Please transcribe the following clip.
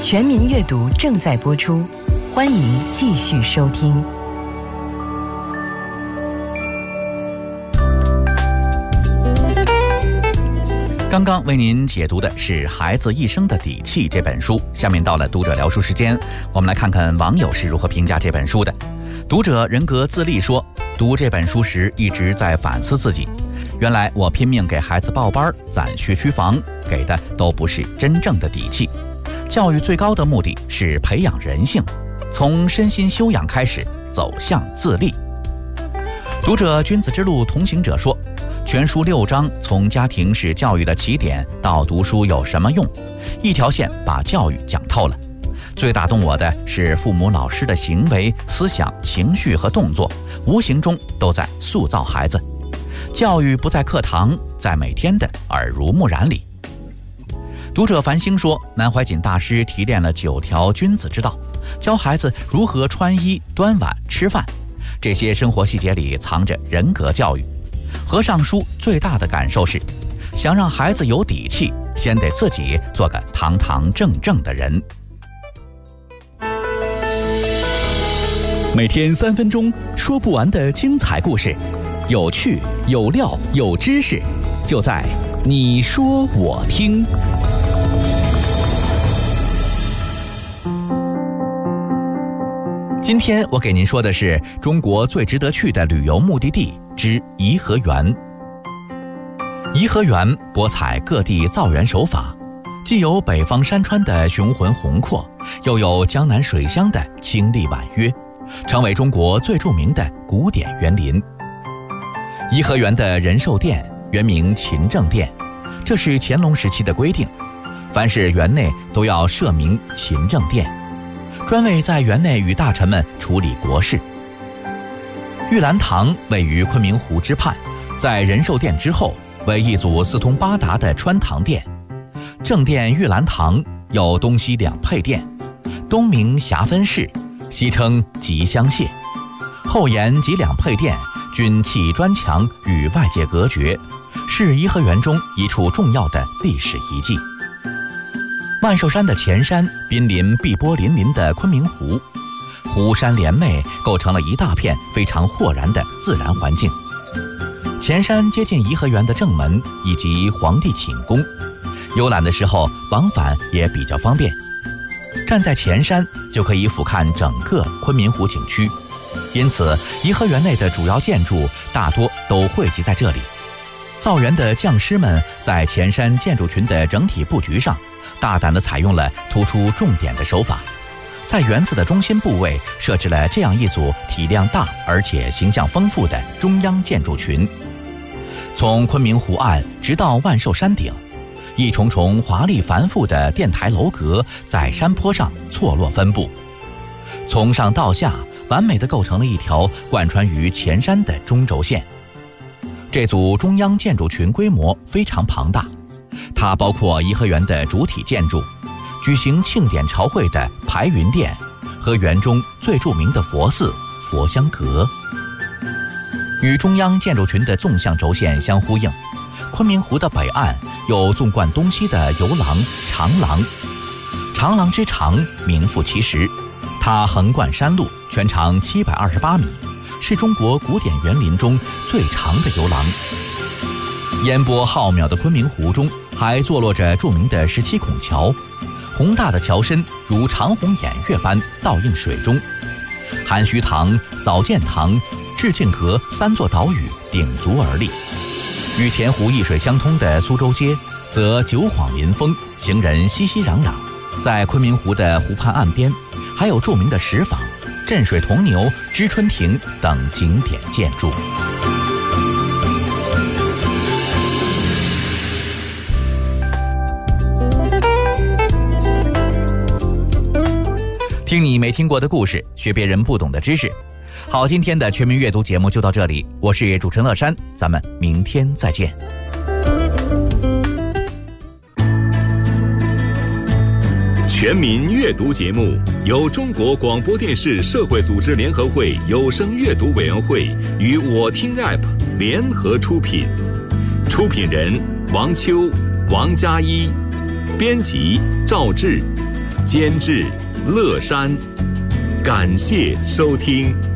全民阅读正在播出，欢迎继续收听。 刚刚为您解读的是《孩子一生的底气》这本书，下面到了读者聊书时间，我们来看看网友是如何评价这本书的。读者人格自立说，读这本书时一直在反思自己，原来我拼命给孩子报班攒学区房，给的都不是真正的底气。教育最高的目的是培养人性，从身心修养开始走向自立。读者君子之路同行者说，全书6章从家庭是教育的起点到读书有什么用，一条线把教育讲透了。最打动我的是父母老师的行为、思想、情绪和动作，无形中都在塑造孩子。教育不在课堂，在每天的耳濡目染里。读者繁星说，南怀瑾大师提炼了9条君子之道，教孩子如何穿衣、端碗、吃饭，这些生活细节里藏着人格教育。合上书最大的感受是，想让孩子有底气，先得自己做个堂堂正正的人。 每天3分钟，说不完的精彩故事，有趣、有料、有知识，就在你说我听。 今天我给您说的是中国最值得去的旅游目的地之颐和园。颐和园博采各地造园手法，既有北方山川的雄浑宏阔，又有江南水乡的清丽婉约，成为中国最著名的古典园林。颐和园的仁寿殿原名勤政殿，这是乾隆时期的规定，凡是园内都要设名勤政殿，专为在园内与大臣们处理国事。玉兰堂位于昆明湖之畔，在仁寿殿之后，为一组四通八达的穿堂殿。正殿玉兰堂有东西2配殿，东名霞分室，西称吉祥榭，后檐及2配殿均砌砖墙与外界隔绝，是颐和园中一处重要的历史遗迹。万寿山的前山濒临碧波粼粼的昆明湖，湖山连袂，构成了一大片非常豁然的自然环境。前山接近颐和园的正门以及皇帝寝宫，游览的时候往返也比较方便。站在前山就可以俯瞰整个昆明湖景区，因此颐和园内的主要建筑大多都汇集在这里。造园的匠师们在前山建筑群的整体布局上大胆地采用了突出重点的手法，在园子的中心部位设置了这样一组体量大而且形象丰富的中央建筑群。从昆明湖岸直到万寿山顶，一重重华丽繁复的殿台楼阁在山坡上错落分布，从上到下完美地构成了一条贯穿于前山的中轴线。这组中央建筑群规模非常庞大，它包括颐和园的主体建筑、举行庆典朝会的排云殿和园中最著名的佛寺佛香阁。与中央建筑群的纵向轴线相呼应，昆明湖的北岸有纵贯东西的游廊长廊。长廊之长名副其实，它横贯山路，全长728米，是中国古典园林中最长的游廊。烟波浩渺的昆明湖中还坐落着著名的17孔桥，宏大的桥身如长虹偃月般倒映水中。含虚堂、藻建堂、致敬阁3座岛屿鼎足而立。与前湖一水相通的苏州街则九晃临风，行人熙熙攘攘。在昆明湖的湖畔岸边还有著名的石坊、镇水铜牛、知春亭等景点建筑。听你没听过的故事，学别人不懂的知识。好，今天的全民阅读节目就到这里，我是主持人乐山，咱们明天再见。 全民阅读节目由中国广播电视社会组织联合会有声阅读委员会与我听 App 联合出品，出品人王秋、王佳一，编辑赵志， 监制乐山。感谢收听。